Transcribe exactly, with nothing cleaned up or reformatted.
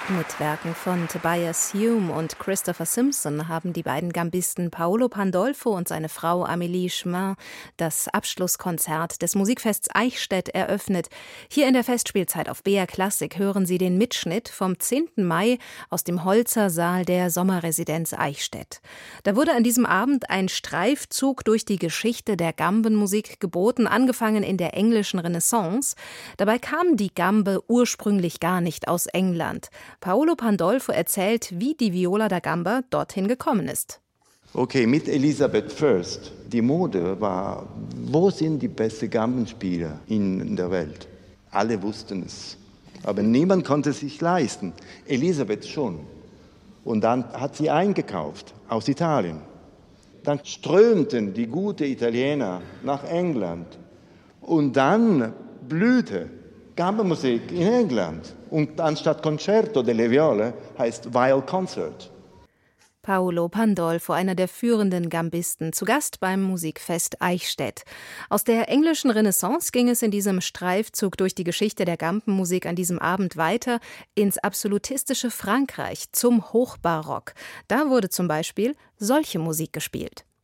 Mit Werken von Tobias Hume und Christopher Simpson haben die beiden Gambisten Paolo Pandolfo und seine Frau Amélie Chemin das Abschlusskonzert des Musikfests Eichstätt eröffnet. Hier in der Festspielzeit auf B R Klassik hören Sie den Mitschnitt vom zehnten Mai aus dem Holzer Saal der Sommerresidenz Eichstätt. Da wurde an diesem Abend ein Streifzug durch die Geschichte der Gambenmusik geboten, angefangen in der englischen Renaissance. Dabei kam die Gambe ursprünglich gar nicht aus England. Paolo Pandolfo erzählt, wie die Viola da Gamba dorthin gekommen ist. Okay, mit Elisabeth First. Die Mode war, wo sind die besten Gambenspieler in der Welt? Alle wussten es, aber niemand konnte es sich leisten. Elisabeth schon. Und dann hat sie eingekauft aus Italien. Dann strömten die guten Italiener nach England. Und dann blühte Gambenmusik in England. Und anstatt Concerto delle Viole heißt Viol Concert. Paolo Pandolfo, einer der führenden Gambisten, zu Gast beim Musikfest Eichstätt. Aus der englischen Renaissance ging es in diesem Streifzug durch die Geschichte der Gambenmusik an diesem Abend weiter ins absolutistische Frankreich, zum Hochbarock. Da wurde zum Beispiel solche Musik gespielt.